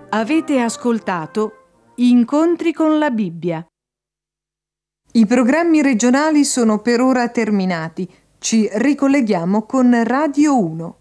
Avete ascoltato Incontri con la Bibbia. I programmi regionali sono per ora terminati. Ci ricolleghiamo con Radio 1.